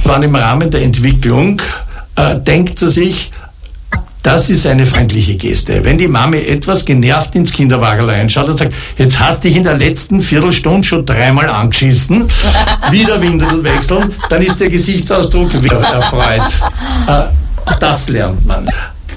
Dann im Rahmen der Entwicklung denkt sie sich, das ist eine feindliche Geste. Wenn die Mami etwas genervt ins Kinderwagerl reinschaut und sagt, jetzt hast dich in der letzten Viertelstunde schon 3-mal angeschissen, wieder Windel wechseln, dann ist der Gesichtsausdruck wieder erfreut. Das lernt man.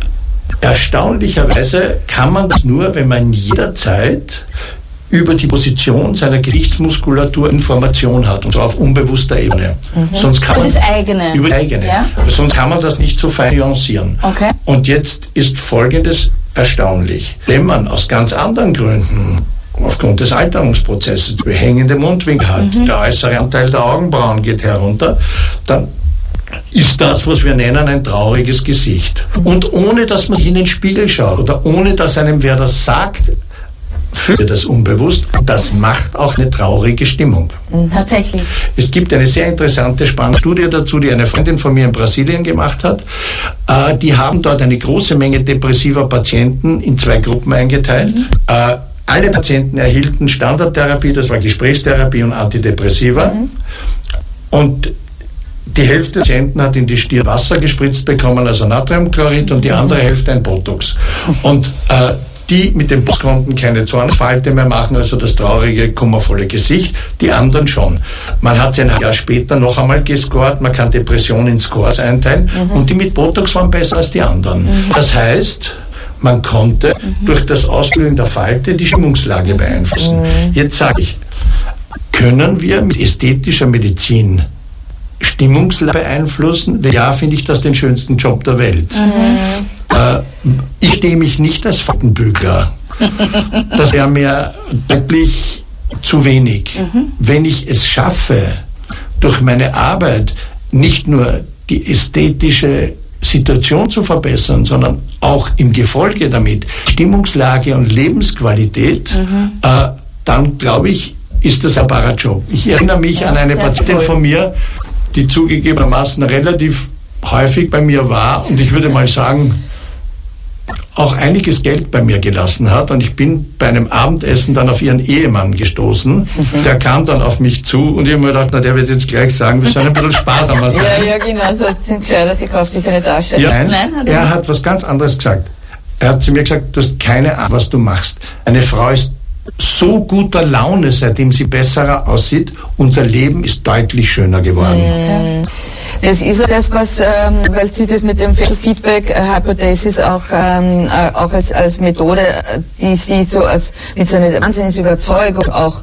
Erstaunlicherweise kann man das nur, wenn man jederzeit über die Position seiner Gesichtsmuskulatur Information hat, und zwar auf unbewusster Ebene. Sonst kann über man, das eigene. Über das eigene. Ja? Sonst kann man das nicht so fein nuancieren. Okay. Und jetzt ist Folgendes erstaunlich. Wenn man aus ganz anderen Gründen, aufgrund des Alterungsprozesses, hängende Mundwinkel hat, der äußere Anteil der Augenbrauen geht herunter, dann ist das, was wir nennen, ein trauriges Gesicht. Und ohne, dass man sich in den Spiegel schaut oder ohne, dass einem wer das sagt, fühlt das unbewusst. Das macht auch eine traurige Stimmung. Tatsächlich. Es gibt eine sehr interessante, spannende Studie dazu, die eine Freundin von mir in Brasilien gemacht hat. Die haben dort eine große Menge depressiver Patienten in 2 Gruppen eingeteilt. Alle Patienten erhielten Standardtherapie, das war Gesprächstherapie und Antidepressiva. Und die Hälfte der Patienten hat in die Stirn Wasser gespritzt bekommen, also Natriumchlorid, und die andere Hälfte ein Botox. Und die mit dem Botox konnten keine Zornfalte mehr machen, also das traurige, kummervolle Gesicht, die anderen schon. Man hat sie ein Jahr später noch einmal gescored, man kann Depressionen in Scores einteilen, und die mit Botox waren besser als die anderen. Das heißt, man konnte durch das Ausbilden der Falte die Stimmungslage beeinflussen. Jetzt sage ich, können wir mit ästhetischer Medizin Stimmungslage beeinflussen? Wenn ja, finde ich das den schönsten Job der Welt. Ich stehe mich nicht als Faltenbügler. Das wäre mir wirklich zu wenig. Wenn ich es schaffe, durch meine Arbeit nicht nur die ästhetische Situation zu verbessern, sondern auch im Gefolge damit Stimmungslage und Lebensqualität, dann glaube ich, ist das ein wahrer Job. Ich erinnere mich an eine Patientin von mir, die zugegebenermaßen relativ häufig bei mir war und ich würde mal sagen, auch einiges Geld bei mir gelassen hat, und ich bin bei einem Abendessen dann auf ihren Ehemann gestoßen. Der kam dann auf mich zu und ich habe mir gedacht, na, der wird jetzt gleich sagen, wir sollen ein bisschen sparsamer sein. Ja, genau, so sind gescheiter, sie kauft sich eine Tasche. Ja, nein, er hat was ganz anderes gesagt. Er hat zu mir gesagt, du hast keine Ahnung, was du machst. Eine Frau ist so guter Laune, seitdem sie besser aussieht. Unser Leben ist deutlich schöner geworden. Okay. Das ist ja das, was, weil Sie das mit dem Feedback-Hypothesis auch als Methode, die Sie so mit so einer wahnsinnigen Überzeugung auch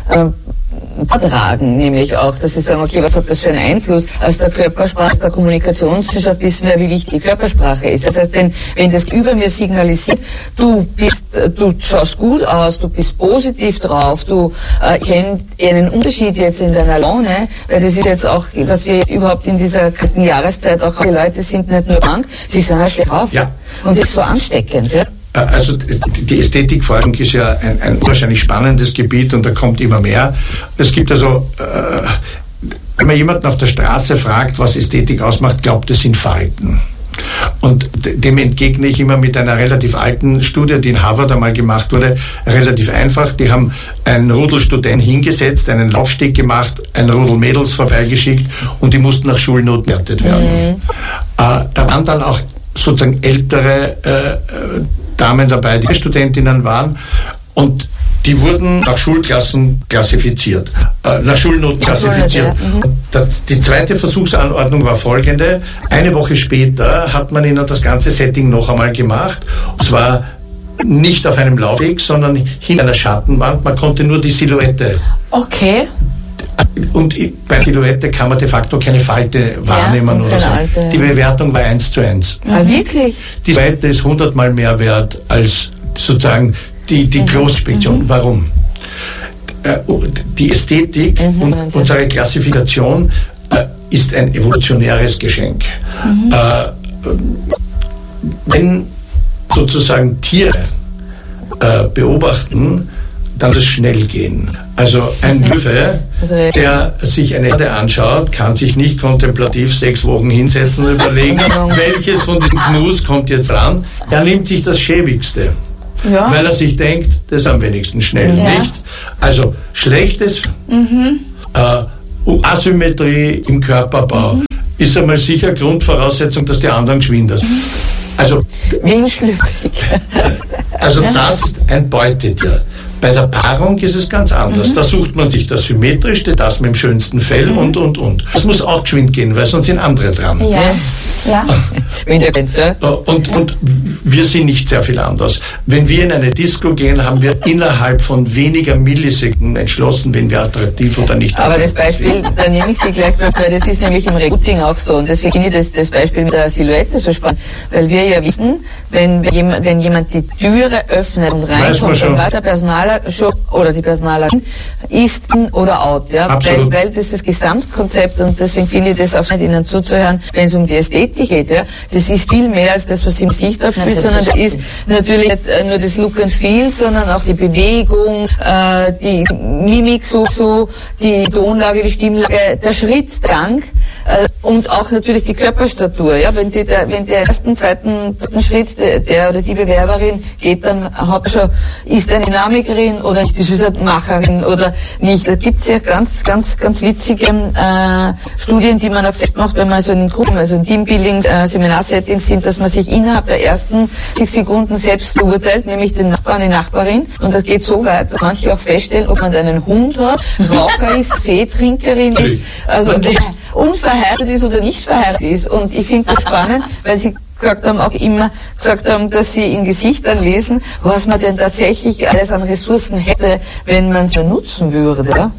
vortragen, nämlich auch, dass Sie sagen, okay, was hat das für einen Einfluss? Aus der Körpersprache, aus der Kommunikationswissenschaft wissen wir, wie wichtig die Körpersprache ist. Das heißt, wenn das über mir signalisiert, du schaust gut aus, du bist positiv drauf, du kennst einen Unterschied jetzt in deiner Laune, weil das ist jetzt auch, was wir jetzt überhaupt in dieser kalten Jahreszeit auch, die Leute sind nicht nur krank, sie sind auch schlecht drauf. Ja. Und das ist so ansteckend, ja. Also die Ästhetikforschung ist ja ein wahrscheinlich spannendes Gebiet und da kommt immer mehr. Es gibt also, wenn man jemanden auf der Straße fragt, was Ästhetik ausmacht, glaubt, es sind Falten. Und dem entgegne ich immer mit einer relativ alten Studie, die in Harvard einmal gemacht wurde, relativ einfach. Die haben einen Rudel Studenten hingesetzt, einen Laufsteg gemacht, ein Rudel Mädels vorbeigeschickt und die mussten nach Schulnoten bewertet werden. Da waren dann auch sozusagen ältere Damen dabei, die Studentinnen waren, und die wurden nach Schulklassen klassifiziert, nach Schulnoten klassifiziert. Die zweite Versuchsanordnung war folgende: Eine Woche später hat man ihnen das ganze Setting noch einmal gemacht, und zwar nicht auf einem Laufweg, sondern hinter einer Schattenwand. Man konnte nur die Silhouette. Okay. Und bei der Silhouette kann man de facto keine Falte wahrnehmen oder so. Die Bewertung war 1:1. Wirklich? Die Silhouette ist 100-mal mehr wert als sozusagen die Großspektion. Warum? Die Ästhetik und unsere Klassifikation ist ein evolutionäres Geschenk. Wenn sozusagen Tiere beobachten, dann muss es schnell gehen. Also ein Löwe, der sich eine Herde anschaut, kann sich nicht kontemplativ 6 Wochen hinsetzen und überlegen, welches von diesen Gnus kommt jetzt ran. Er nimmt sich das Schäbigste, weil er sich denkt, das ist am wenigsten schnell, nicht? Also schlechtes, Asymmetrie im Körperbau, ist einmal sicher Grundvoraussetzung, dass die anderen geschwind sind. Also, also das ist ein Beutetier. Bei der Paarung ist es ganz anders. Da sucht man sich das Symmetrischste, das mit dem schönsten Fell und. Das muss auch geschwind gehen, weil sonst sind andere dran. Ja. Und wir sind nicht sehr viel anders. Wenn wir in eine Disco gehen, haben wir innerhalb von weniger Millisekunden entschlossen, wenn wir attraktiv oder nicht aber attraktiv sind. Aber das Beispiel, da nehme ich Sie gleich mal, weil das ist nämlich im Recruiting auch so. Und deswegen finde ich das Beispiel mit der Silhouette so spannend. Weil wir ja wissen, wenn jemand die Türe öffnet und reinkommt, dann war der Personaler schon, oder die Personalerin ist in oder out, ja, weil das ist das Gesamtkonzept und deswegen finde ich das auch nicht, Ihnen zuzuhören, wenn es um die Ästhetik geht, ja, das ist viel mehr als das, was im Gesicht aufspielt, sondern das ist natürlich nicht nur das Look and Feel, sondern auch die Bewegung, die Mimik so, die Tonlage, die Stimmlage, der Schrittgang, und auch natürlich die Körperstatur, ja, wenn der ersten, zweiten, dritten Schritt der oder die Bewerberin geht, dann ist eine Dynamikerin oder nicht, das ist eine Macherin oder nicht. Da gibt es ja ganz witzige Studien, die man auch selbst macht, wenn man so in Gruppen, also in Teambuildings, Seminarsettings sind, dass man sich innerhalb der ersten 60 Sekunden selbst beurteilt, nämlich den Nachbarn, die Nachbarin. Und das geht so weit, dass manche auch feststellen, ob man einen Hund hat, Raucher ist, Feetrinkerin ist, also unverheiratet ist oder nicht verheiratet ist. Und ich finde das spannend, weil Sie gesagt haben, dass Sie in Gesichtern lesen, was man denn tatsächlich alles an Ressourcen hätte, wenn man es nutzen würde. Ja?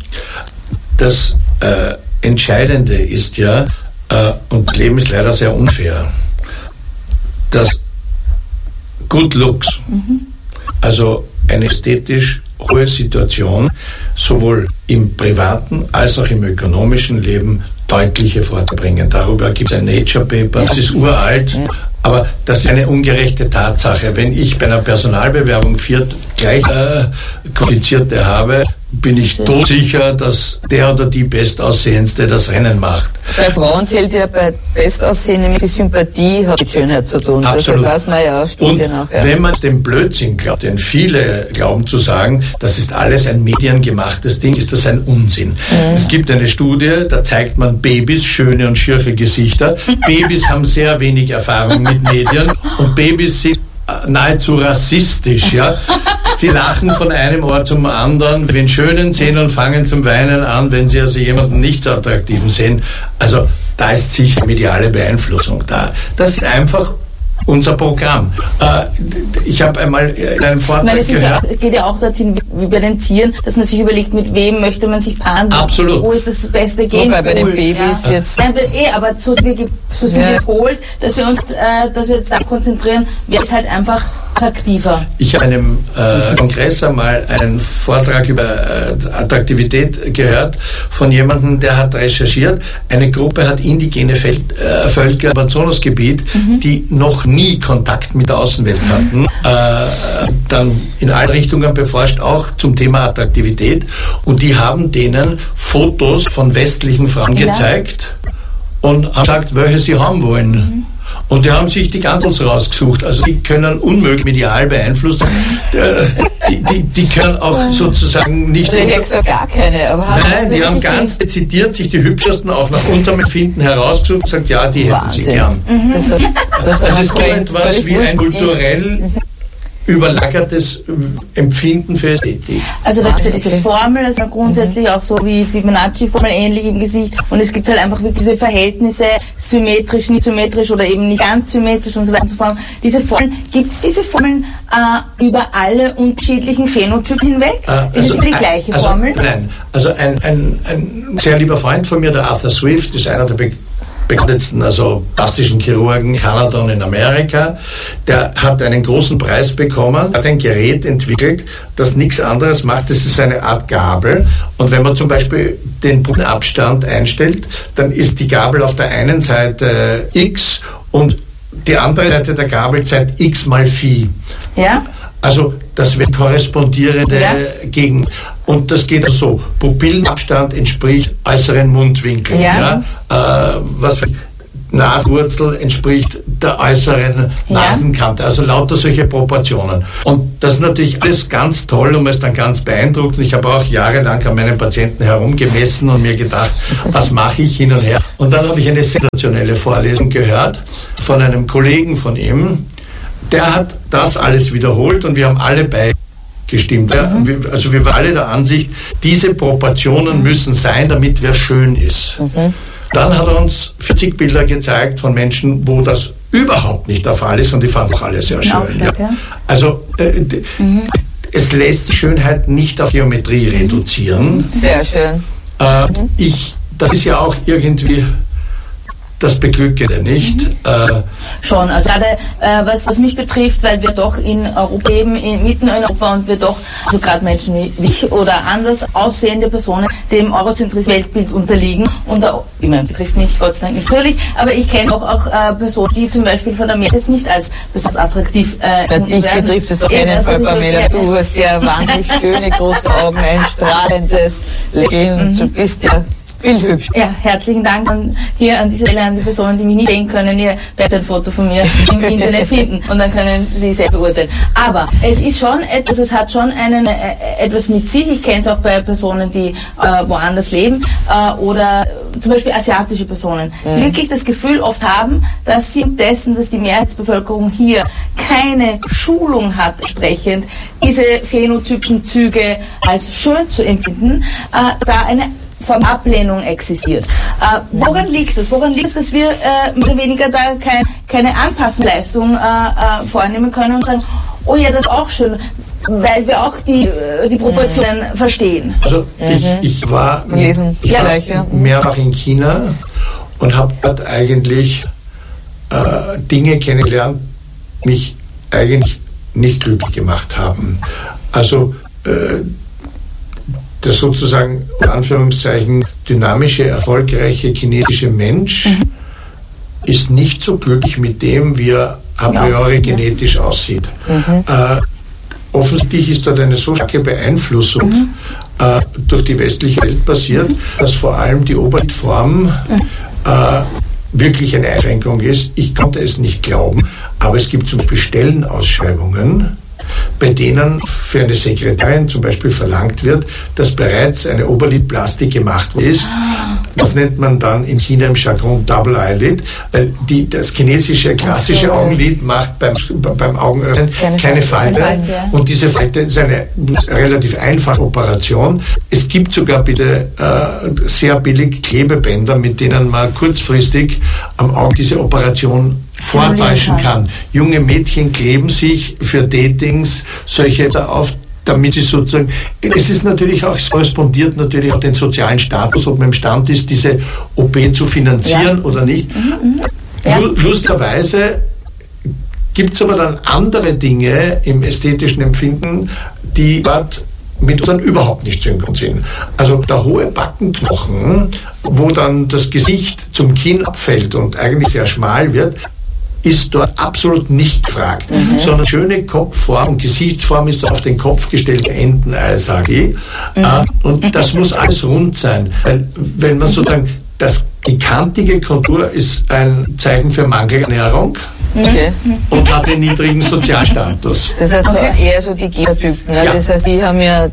Das Entscheidende ist ja, und das Leben ist leider sehr unfair, dass Good Looks, also eine ästhetisch hohe Situation, sowohl im privaten als auch im ökonomischen Leben deutliche Vorteile bringen. Darüber gibt es ein Nature Paper, das ist uralt, aber das ist eine ungerechte Tatsache. Wenn ich bei einer Personalbewerbung 4 gleich Qualifizierte habe, bin ich todsicher, dass der oder die Bestaussehendste das Rennen macht. Bei Frauen zählt ja bei Bestaussehen nämlich die Sympathie hat mit Schönheit zu tun. Absolut. Das weiß man ja aus Studien auch. Ja. Wenn man den Blödsinn glaubt, denn viele glauben zu sagen, das ist alles ein mediengemachtes Ding, ist das ein Unsinn. Es gibt eine Studie, da zeigt man Babys, schöne und schirche Gesichter. Babys haben sehr wenig Erfahrung mit Medien und Babys sind nahezu rassistisch, ja. Sie lachen von einem Ohr zum anderen, wenn Schönen sehen und fangen zum Weinen an, wenn sie also jemanden nicht so attraktiven sehen. Also da ist sicher mediale Beeinflussung da. Das ist einfach unser Programm. Ich habe einmal in einem Vortrag gehört... Es geht ja auch dazu, wie bei den Tieren, dass man sich überlegt, mit wem möchte man sich paaren. Absolut. Wo ist das beste Genpool? Bei den Babys jetzt... Nein, aber so sind wir gepolt, dass wir uns jetzt da konzentrieren, wer ist halt einfach attraktiver. Ich habe einem Kongress einmal einen Vortrag über Attraktivität gehört von jemandem, der hat recherchiert. Eine Gruppe hat indigene Völker im Amazonasgebiet, die noch nie Kontakt mit der Außenwelt hatten, dann in alle Richtungen beforscht, auch zum Thema Attraktivität. Und die haben denen Fotos von westlichen Frauen gezeigt und haben gesagt, welche sie haben wollen. Und die haben sich die ganz rausgesucht. Also die können unmöglich medial beeinflussen. Die können auch sozusagen nicht... Ich habe gar keine. Aber nein, die haben ganz dezidiert sich die hübschesten auch nach unserem Empfinden herausgesucht und gesagt, ja, die hätten sie gern. Also es gibt etwas wie ein kulturell überlagertes Empfinden für Ästhetik. Also da gibt es ja diese Formel, also grundsätzlich auch so wie Fibonacci-Formel ähnlich im Gesicht und es gibt halt einfach wirklich diese Verhältnisse, symmetrisch, nicht symmetrisch oder eben nicht ganz symmetrisch und so weiter und so fort. Diese Formeln, gibt es diese Formeln über alle unterschiedlichen Phänotypen hinweg? Ist es die gleiche Formel? Nein, also ein sehr lieber Freund von mir, der Arthur Swift, ist einer der bekanntesten, also plastischen Chirurgen in Kanada und in Amerika, der hat einen großen Preis bekommen, hat ein Gerät entwickelt, das nichts anderes macht, das ist eine Art Gabel und wenn man zum Beispiel den Abstand einstellt, dann ist die Gabel auf der einen Seite X und die andere Seite der Gabel zeigt X mal Phi. Ja. Also das wäre korrespondierende Gegend. Und das geht so. Pupillenabstand entspricht äußeren Mundwinkeln. Ja. Nasenwurzel entspricht der äußeren Nasenkante, also lauter solche Proportionen. Und das ist natürlich alles ganz toll und man ist dann ganz beeindruckt. Und ich habe auch jahrelang an meinen Patienten herumgemessen und mir gedacht, was mache ich hin und her. Und dann habe ich eine sensationelle Vorlesung gehört von einem Kollegen von ihm, der hat das alles wiederholt und wir haben alle beigestimmt. Ja? Also wir waren alle der Ansicht, diese Proportionen müssen sein, damit wer schön ist. Dann hat er uns 40 Bilder gezeigt von Menschen, wo das überhaupt nicht der Fall ist und die fanden auch alle sehr schön. Ja. Also es lässt die Schönheit nicht auf Geometrie reduzieren. Sehr schön. Das ist ja auch irgendwie das Beglückende, nicht? Schon, also gerade was mich betrifft, weil wir doch in Europa leben, mitten in Europa und wir doch, also gerade Menschen wie ich oder anders aussehende Personen dem eurozentrischen Weltbild unterliegen und ich meine, betrifft mich Gott sei Dank natürlich, aber ich kenne auch Personen, die zum Beispiel von Amerika jetzt nicht als besonders attraktiv dich betrifft es auf jeden Fall, Pamela. Du hast ja wahnsinnig schöne große Augen, ein strahlendes Lächeln, du bist ja bildhübsch. Ja, herzlichen Dank hier an dieser Stelle an die Personen, die mich nicht sehen können. Ihr werdet ein Foto von mir im Internet finden und dann können Sie selbst beurteilen. Aber es ist schon etwas, es hat schon etwas mit sich. Ich kenne es auch bei Personen, die woanders leben oder zum Beispiel asiatische Personen, die wirklich das Gefühl oft haben, dass sie dessen, dass die Mehrheitsbevölkerung hier keine Schulung hat, entsprechend diese phänotypischen Züge als schön zu empfinden, da eine Form Ablehnung existiert. Woran liegt es? Woran liegt es, dass wir mehr oder weniger da keine Anpassungsleistung vornehmen können und sagen, oh ja, das ist auch schön, weil wir auch die Proportionen verstehen. Also ich war mehrfach in China und habe dort eigentlich Dinge kennengelernt, die mich eigentlich nicht glücklich gemacht haben. Also der sozusagen, in Anführungszeichen, dynamische, erfolgreiche chinesische Mensch ist nicht so glücklich mit dem, wie er a priori genetisch aussieht. Offensichtlich ist dort eine so starke Beeinflussung durch die westliche Welt passiert, dass vor allem die Oberlidform wirklich eine Einschränkung ist. Ich konnte es nicht glauben, aber es gibt zum Beispiel Stellenausschreibungen, bei denen für eine Sekretärin zum Beispiel verlangt wird, dass bereits eine Oberlidplastik gemacht ist. Das nennt man dann in China im Jargon Double Eyelid, weil das chinesische klassische Augenlid macht beim Augenöffnen keine Falte. Und diese Falte ist eine relativ einfache Operation. Es gibt sogar bitte sehr billig Klebebänder, mit denen man kurzfristig am Auge diese Operation vortäuschen kann. Junge Mädchen kleben sich für Datings solche auf, damit sie sozusagen, es ist natürlich auch, es korrespondiert natürlich auch den sozialen Status, ob man imstande ist, diese OP zu finanzieren oder nicht. Lustigerweise gibt es aber dann andere Dinge im ästhetischen Empfinden, die dort mit uns überhaupt nicht synchron sind. Also der hohe Backenknochen, wo dann das Gesicht zum Kinn abfällt und eigentlich sehr schmal wird, ist dort absolut nicht gefragt, sondern schöne Kopfform und Gesichtsform ist auf den Kopf gestellte Entenei, sage ich. Und das muss alles rund sein. Weil, wenn man sozusagen, die kantige Kontur ist ein Zeichen für Mangelernährung. Und hat einen niedrigen Sozialstatus. Das heißt eher so die Genotypen. Ne? Das heißt, die haben ja...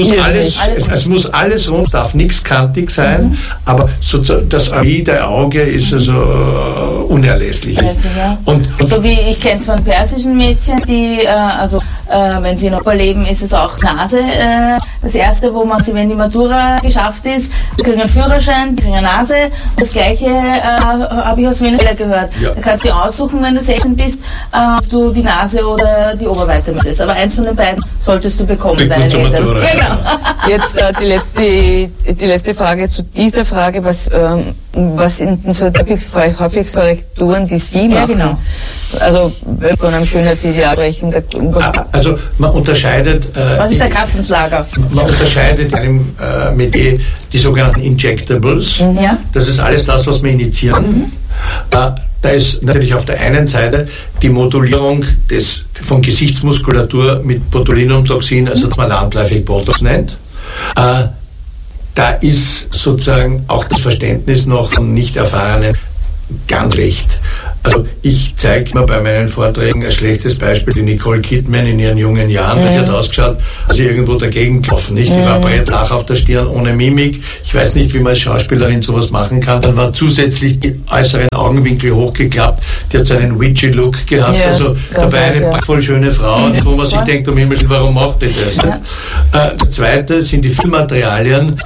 Es muss alles rund, darf nichts kantig sein, aber das avide Auge ist also unerlässlich. Und so wie ich kenne es von persischen Mädchen, die, wenn sie in Europa leben, ist es auch Nase das Erste, wo man sie, wenn die Matura geschafft ist, die kriegen einen Führerschein, die kriegen eine Nase. Und das Gleiche habe ich aus Venezuela gehört. Da kannst du aussuchen, wenn du 16 bist, ob du die Nase oder die Oberweite möchtest. Aber eins von den beiden solltest du bekommen, deine Eltern. Jetzt die letzte Frage zu dieser Frage. Was sind denn so die häufigsten Korrekturen, die Sie machen? Ja, genau. Also, wenn wir von einem Schönheitsideal sprechen. Also, man unterscheidet... was ist der Kassenschlager? Man unterscheidet in einem Metier die sogenannten Injectables. Das ist alles das, was wir injizieren. Da ist natürlich auf der einen Seite die Modulierung von Gesichtsmuskulatur mit Botulinumtoxin, also das man landläufig Botox nennt. Da ist sozusagen auch das Verständnis noch von Nicht-Erfahrenen ganz schlecht. Also ich zeige mir bei meinen Vorträgen als schlechtes Beispiel die Nicole Kidman in ihren jungen Jahren. Die hat ausgeschaut, als sie irgendwo dagegen gelaufen, nicht? Die war breitach auf der Stirn, ohne Mimik. Ich weiß nicht, wie man als Schauspielerin sowas machen kann. Dann war zusätzlich die äußeren Augenwinkel hochgeklappt. Die hat so einen witchy-Look gehabt. Ja, also dabei eine prachtvoll schöne Frau, wo man sich denkt, um Himmels Willen, warum macht die das? Ja. Das Zweite sind die Filmmaterialien,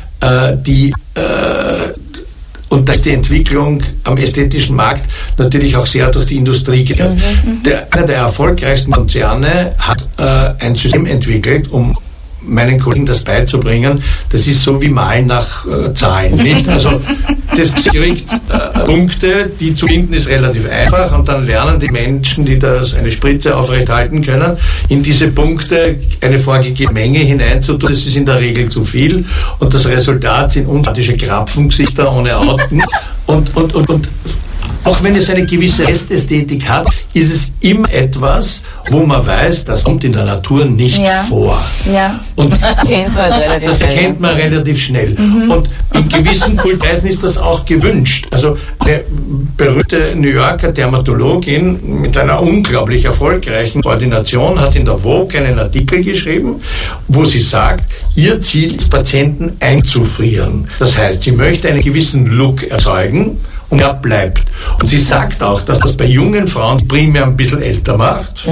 und dass die Entwicklung am ästhetischen Markt natürlich auch sehr durch die Industrie geht. Einer der erfolgreichsten Konzerne hat ein System entwickelt, um meinen Kollegen das beizubringen. Das ist so wie Malen nach Zahlen. Nicht? Also das kriegt Punkte, die zu finden ist relativ einfach, und dann lernen die Menschen, die das eine Spritze aufrechthalten können, in diese Punkte eine vorgegebene Menge hineinzutun. Das ist in der Regel zu viel, und das Resultat sind unsympathische Krapfengesichter ohne Augen und auch wenn es eine gewisse Restästhetik hat, ist es immer etwas, wo man weiß, das kommt in der Natur nicht vor. Ja. Und das erkennt man relativ schnell. Und in gewissen Kulturkreisen ist das auch gewünscht. Also eine berühmte New Yorker Dermatologin mit einer unglaublich erfolgreichen Ordination hat in der Vogue einen Artikel geschrieben, wo sie sagt, ihr Ziel ist, Patienten einzufrieren. Das heißt, sie möchte einen gewissen Look erzeugen, und er bleibt. Und sie sagt auch, dass das bei jungen Frauen primär ein bisschen älter macht.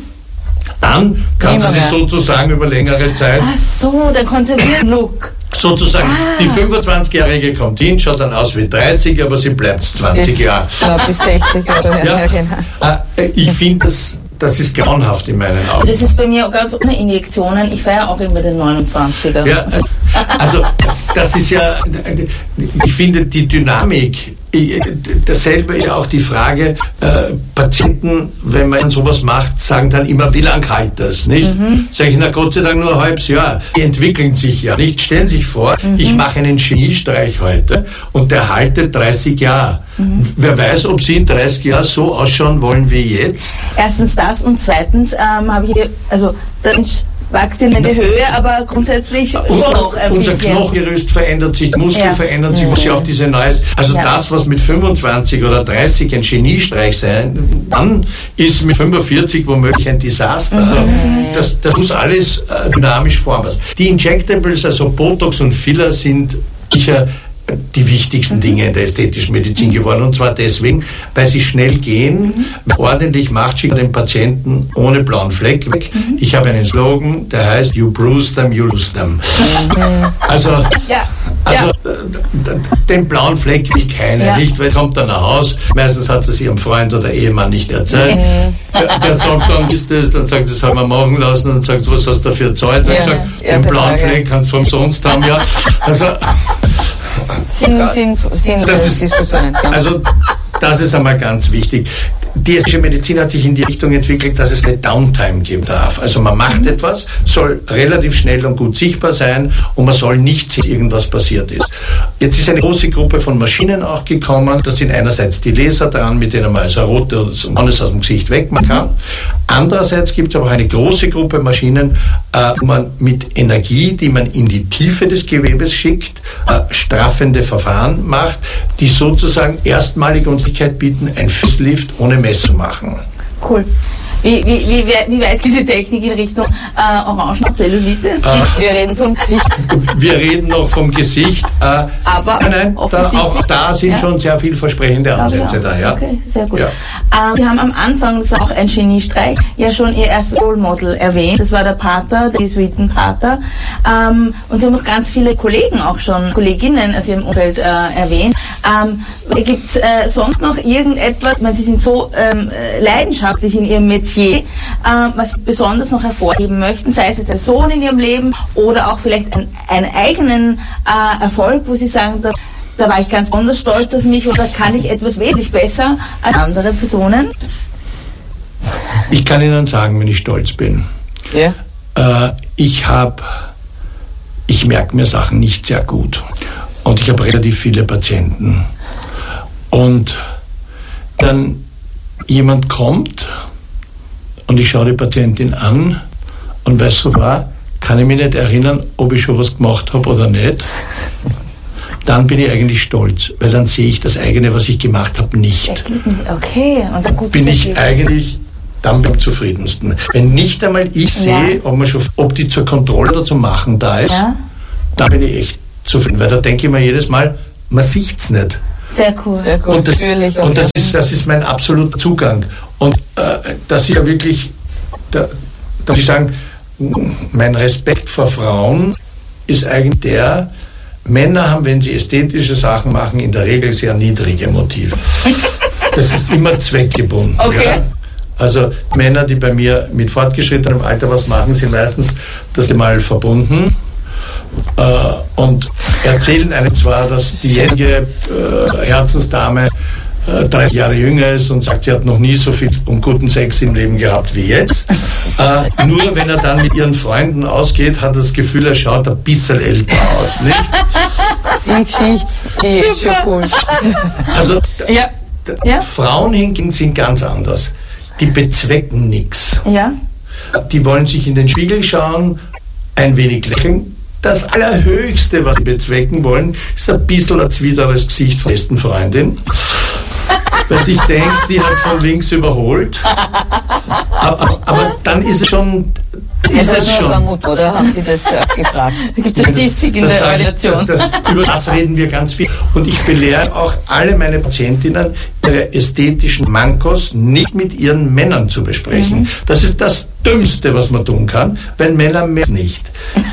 Dann kann sie sich sozusagen über längere Zeit... Ach so, der konserviert Look. Sozusagen, die 25-Jährige kommt hin, schaut dann aus wie 30, aber sie bleibt 20 Jahre. Bis 60 oder ja, genau. Ich finde, das ist grauenhaft in meinen Augen. Das ist bei mir ganz ohne Injektionen. Ich feiere auch immer den 29er. Ja, also das ist ja, ich finde die Dynamik, dasselbe ist auch die Frage, Patienten, wenn man sowas macht, sagen dann immer, wie lang halt das, nicht? Sag ich, na Gott sei Dank nur ein halbes Jahr. Die entwickeln sich ja nicht. Stellen Sie sich vor, ich mache einen Chemiestreich heute und der haltet 30 Jahre. Wer weiß, ob Sie in 30 Jahren so ausschauen wollen wie jetzt? Erstens das, und zweitens habe ich, also der Mensch wächst in die Höhe, aber grundsätzlich schon auch ein unser bisschen. Knochengerüst verändert sich, Muskel verändert sich, muss ja auch diese neues, also das, was mit 25 oder 30 ein Geniestreich sein, dann ist mit 45 womöglich ein Desaster. Das muss alles dynamisch formen. Die Injectables, also Botox und Filler, sind sicher die wichtigsten Dinge in der ästhetischen Medizin geworden, und zwar deswegen, weil sie schnell gehen, ordentlich macht, schickt den Patienten ohne blauen Fleck weg. Ich habe einen Slogan, der heißt You bruise them, you lose them. Also den blauen Fleck will keiner, nicht, weil kommt dann nach Hause, meistens hat es ihrem Freund oder Ehemann nicht erzählt. Der sagt dann, ist das, dann sagt, das haben wir machen lassen, und sagt, was hast du dafür gezahlt? Dann sagt, den blauen Fleck kannst du umsonst haben, ja. Also Diskussionen. Also das ist einmal ganz wichtig. Die ästhetische Medizin hat sich in die Richtung entwickelt, dass es eine Downtime geben darf. Also man macht etwas, soll relativ schnell und gut sichtbar sein, und man soll nicht sehen, dass irgendwas passiert ist. Jetzt ist eine große Gruppe von Maschinen auch gekommen. Da sind einerseits die Laser dran, mit denen man also rote oder braunes aus dem Gesicht wegmachen kann. Andererseits gibt es aber auch eine große Gruppe Maschinen, wo man mit Energie, die man in die Tiefe des Gewebes schickt, straffende Verfahren macht, die sozusagen erstmalig uns die Möglichkeit bieten, ein Facelift ohne Messung machen. Cool. Wie weit diese Technik in Richtung Orangenkrebs-Zellulite? Wir reden vom Gesicht. Wir reden noch vom Gesicht. Aber nein, auch da sind schon sehr vielversprechende Ansätze da. Ja. Okay, sehr gut. Ja. Sie haben am Anfang, das war auch ein Geniestreich, ja schon Ihr erstes Role Model erwähnt. Das war der Pater, der Jesuitenpater. Und Sie haben noch ganz viele Kollegen auch schon, Kolleginnen aus Ihrem Umfeld erwähnt. Gibt es sonst noch irgendetwas, ich meine, Sie sind so leidenschaftlich in Ihrem Metier, was Sie besonders noch hervorheben möchten, sei es jetzt eine Person in Ihrem Leben oder auch vielleicht einen eigenen Erfolg, wo Sie sagen, da war ich ganz besonders stolz auf mich, oder kann ich etwas wesentlich besser als andere Personen? Ich kann Ihnen sagen, wenn ich stolz bin. Ja? Ich merke mir Sachen nicht sehr gut. Und ich habe relativ viele Patienten. Und dann jemand kommt und ich schaue die Patientin an und weiß so war, kann ich mich nicht erinnern, ob ich schon was gemacht habe oder nicht. dann bin ich eigentlich stolz, weil dann sehe ich das eigene, was ich gemacht habe, nicht. Okay, und dann bin ich eigentlich dann am zufriedensten. Wenn nicht einmal ich sehe, ob die zur Kontrolle oder zum Machen da ist, dann bin ich echt zufrieden, weil da denke ich mir jedes Mal, man sieht's nicht. Sehr cool. Sehr gut. Und das ist mein absoluter Zugang. Und das ist ja wirklich, da muss ich sagen, mein Respekt vor Frauen ist eigentlich der, Männer haben, wenn sie ästhetische Sachen machen, in der Regel sehr niedrige Motive. Das ist immer zweckgebunden. Okay. Ja? Also Männer, die bei mir mit fortgeschrittenem Alter was machen, sind meistens das mal verbunden und erzählen einem zwar, dass diejenige Herzensdame 30 Jahre jünger ist und sagt, sie hat noch nie so viel und guten Sex im Leben gehabt wie jetzt. Nur wenn er dann mit ihren Freunden ausgeht, hat er das Gefühl, er schaut ein bisschen älter aus, nicht? Die Geschichte, die ist schon cool. Also Frauen hingegen sind ganz anders. Die bezwecken nichts. Ja. Die wollen sich in den Spiegel schauen, ein wenig lächeln. Das Allerhöchste, was sie bezwecken wollen, ist ein bisschen ein zwiderres Gesicht von der besten Freundin. Weil sich denkt, die hat von links überholt. Aber dann ist es schon... Das ist schon Vermut, oder? Haben Sie das gefragt? Da gibt es Statistik in der Organisation. Über das reden wir ganz viel. Und ich belehre auch alle meine Patientinnen, ihre ästhetischen Mankos nicht mit ihren Männern zu besprechen. Das ist das Dümmste, was man tun kann, weil Männer messen nicht.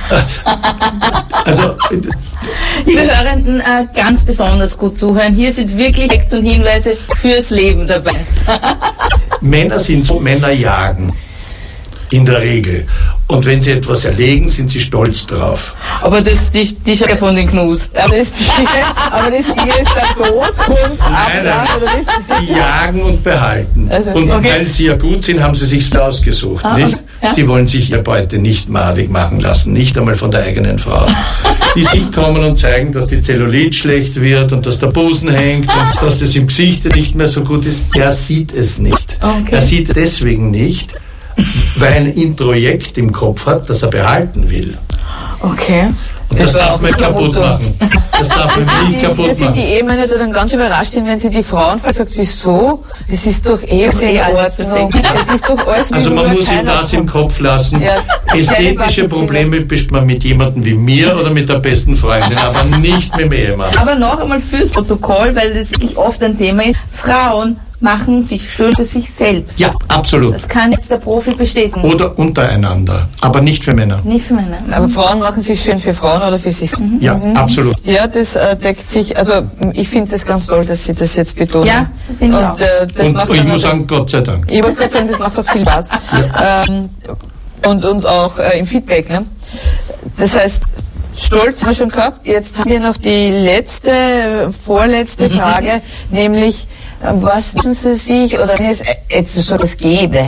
Also... Liebe Hörenden, ganz besonders gut zuhören. Hier sind wirklich Facts und Hinweise fürs Leben dabei. Männer sind so, Männer jagen. In der Regel. Und wenn sie etwas erlegen, sind sie stolz drauf. Aber die Schreie von den Knus. Aber das Tier ist dann tot und nein. Sie jagen und behalten. Also, und weil sie ja gut sind, haben sie sich's ausgesucht. Nicht? Ja. Sie wollen sich ihre Beute nicht madig machen lassen, nicht einmal von der eigenen Frau. Die sich kommen und zeigen, dass die Zellulit schlecht wird und dass der Busen hängt und dass das im Gesicht nicht mehr so gut ist. Er sieht es nicht. Okay. Er sieht deswegen nicht, weil er ein Introjekt im Kopf hat, das er behalten will. Okay. Und das darf man kaputt machen. Das darf man nicht kaputt machen. Da sind die Ehemänner, die dann ganz überrascht sind, wenn sie die Frauen sagt, wieso? Es ist doch sehr in Ordnung. Es ist doch alles also man muss ihm das im Kopf lassen. Ja. Ästhetische Probleme bespricht man mit jemandem wie mir oder mit der besten Freundin, aber nicht mit dem Ehemann. Aber noch einmal fürs Protokoll, weil das wirklich oft ein Thema ist, Frauen machen sich schön für sich selbst. Ja, absolut. Das kann jetzt der Profi bestätigen. Oder untereinander, aber nicht für Männer. Nicht für Männer. Aber Frauen machen sich schön für Frauen oder für sich? Ja, absolut. Ja, das deckt sich, also ich finde das ganz toll, dass Sie das jetzt betonen. Ja, finde ich auch. Das macht ich muss sagen, Gott sei Dank. Ich wollte gerade sagen, das macht auch viel Spaß. Ja. Und auch im Feedback, ne? Das heißt, Stolz haben wir schon gehabt. Jetzt haben wir noch die vorletzte Frage, nämlich, was tun Sie sich, oder wenn es jetzt so das gäbe,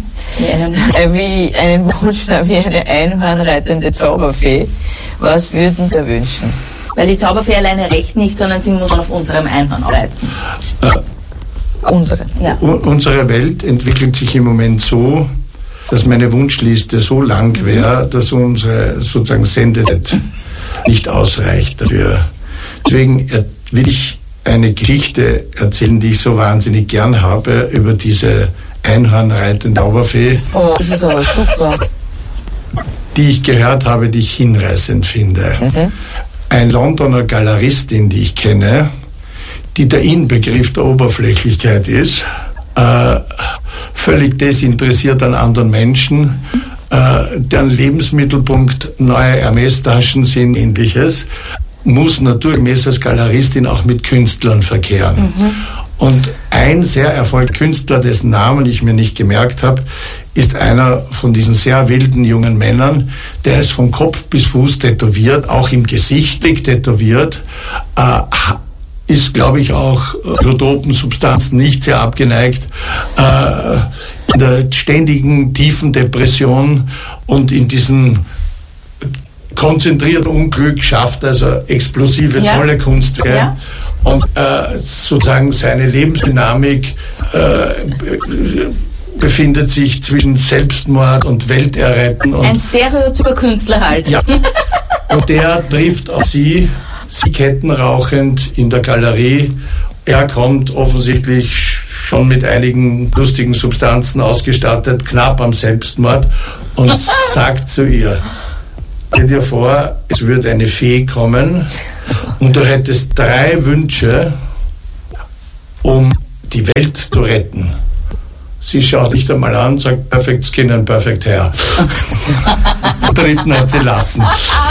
wie einen Wunsch, wie eine einhornreitende Zauberfee, was würden Sie wünschen? Weil die Zauberfee alleine reicht nicht, sondern sie muss auf unserem Einhorn reiten. Unsere Welt entwickelt sich im Moment so, dass meine Wunschliste so lang wäre, dass unsere sozusagen Sendezeit nicht ausreicht dafür. Deswegen will ich eine Geschichte erzählen, die ich so wahnsinnig gern habe, über diese einhornreitende Zauberfee. Oh, das ist aber super. Die ich gehört habe, die ich hinreißend finde. Ein Londoner Galeristin, die ich kenne, die der Inbegriff der Oberflächlichkeit ist, völlig desinteressiert an anderen Menschen, deren Lebensmittelpunkt neue Hermes-Taschen sind, ähnliches, muss naturgemäß als Galeristin auch mit Künstlern verkehren. Und ein sehr erfolgreicher Künstler, dessen Namen ich mir nicht gemerkt habe, ist einer von diesen sehr wilden jungen Männern, der ist von Kopf bis Fuß tätowiert, auch im Gesicht tätowiert, ist, glaube ich, auch isotopen Substanzen nicht sehr abgeneigt, in der ständigen tiefen Depression und in diesem konzentrierten Unglück schafft also explosive, tolle Kunstwerke und sozusagen seine Lebensdynamik befindet sich zwischen Selbstmord und Welterretten. Und ein stereotyper Künstler halt. Ja. Und der trifft auf sie Zigaretten rauchend in der Galerie. Er kommt offensichtlich schon mit einigen lustigen Substanzen ausgestattet, knapp am Selbstmord, und sagt zu ihr: Stell dir vor, es würde eine Fee kommen und du hättest 3 Wünsche, um die Welt zu retten. Sie schaut nicht einmal an, sagt Perfect Skin and Perfect Hair. Den 3. hat sie lassen.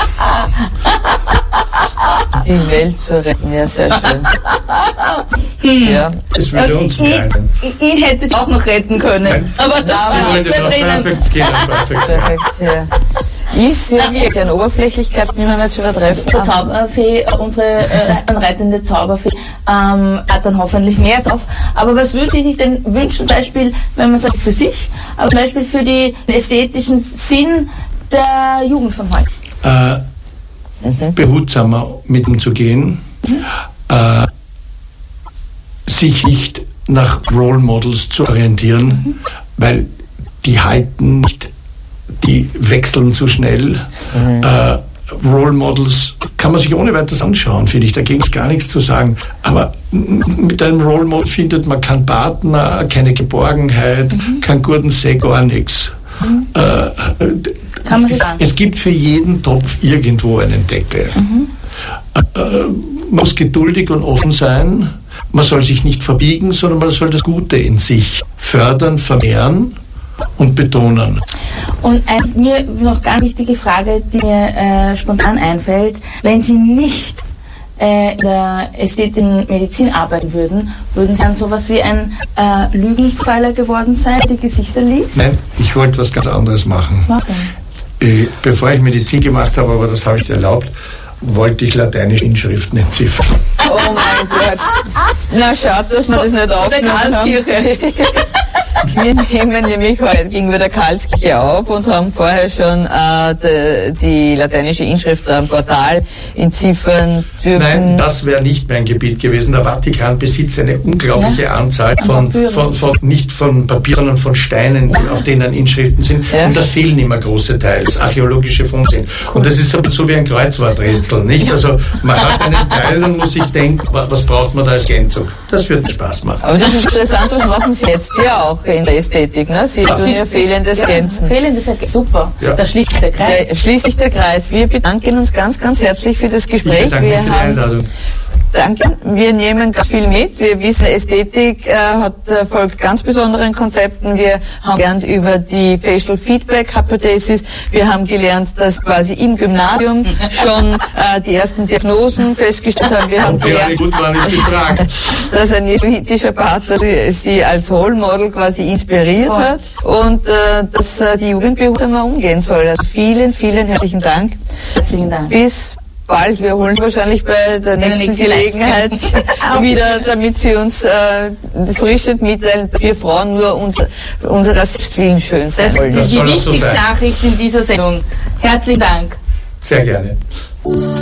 Die Welt zu retten, ja, sehr schön. Ja. Es würde uns meinen. Ihn hätte es auch noch retten können. Nein. Aber das Sie wollte noch Perfect Skin and Perfect Hair. Perfekt, ja. Ist ja wirklich an Oberflächlichkeit nicht mehr zu übertreffen. Die Zauberfee, unsere anreitende Zauberfee, hat dann hoffentlich mehr drauf. Aber was würde sie sich denn wünschen, zum Beispiel, wenn man sagt für sich, aber zum Beispiel für den ästhetischen Sinn der Jugend von heute? Behutsamer mit umzugehen, sich nicht nach Role Models zu orientieren, weil die halten nicht, die wechseln zu schnell. Role Models kann man sich ohne weiteres anschauen, finde ich. Dagegen ist gar nichts zu sagen. Aber mit einem Role Model findet man keinen Partner, keine Geborgenheit, keinen guten Sex, gar nichts. Kann man sich sagen. Es gibt für jeden Topf irgendwo einen Deckel. Man muss geduldig und offen sein. Man soll sich nicht verbiegen, sondern man soll das Gute in sich fördern, vermehren und betonen. Und eine mir noch ganz wichtige Frage, die mir spontan einfällt: Wenn Sie nicht in der ästhetischen Medizin arbeiten würden, würden Sie dann sowas wie ein Lügenpfeiler geworden sein, der die Gesichter liest? Nein, ich wollte was ganz anderes machen. Was denn? Bevor ich Medizin gemacht habe, aber das habe ich erlaubt, wollte ich lateinische Inschriften entziffern. Oh mein Gott. Na, schade, dass wir das nicht aufnehmen haben. Wir nehmen nämlich heute gegenüber der Karlskirche auf und haben vorher schon die lateinische Inschrift am Portal entziffern dürfen. Nein, das wäre nicht mein Gebiet gewesen. Der Vatikan besitzt eine unglaubliche Anzahl nicht von Papier, sondern von Steinen, auf denen Inschriften sind. Ja. Und da fehlen immer große Teils, archäologische Funde sind. Und das ist so wie ein Kreuzworträtsel, nicht? Also man hat einen Teil und muss sich denken, was braucht man da als Ergänzung? Das wird Spaß machen. Aber das ist interessant, was machen Sie jetzt ja auch in der Ästhetik, ne? Sie tun ja fehlendes Ergänzen. Fehlendes Ergänzen, super. Ja. Da schließt sich der Kreis. Schließt sich der Kreis. Wir bedanken uns ganz, ganz herzlich für das Gespräch. Ich bedanke mich für die Einladung. Danke. Wir nehmen ganz viel mit. Wir wissen, Ästhetik folgt ganz besonderen Konzepten. Wir haben gelernt über die Facial Feedback Hypothesis. Wir haben gelernt, dass quasi im Gymnasium schon die ersten Diagnosen festgestellt haben. Wir haben gelernt, gut war nicht gefragt. dass ein jesuitischer Pater sie als Role Model quasi inspiriert hat und dass die Jugend behutsamer umgehen soll. Also vielen, vielen herzlichen Dank. Herzlichen Dank. Bis bald. Wir holen wahrscheinlich bei der nächsten Gelegenheit wieder, damit Sie uns das frischend mitteilen, dass wir Frauen nur unserer Selbstwillen schön sein Das wollen. ist die wichtigste Nachricht in dieser Sendung. Herzlichen Dank. Sehr gerne.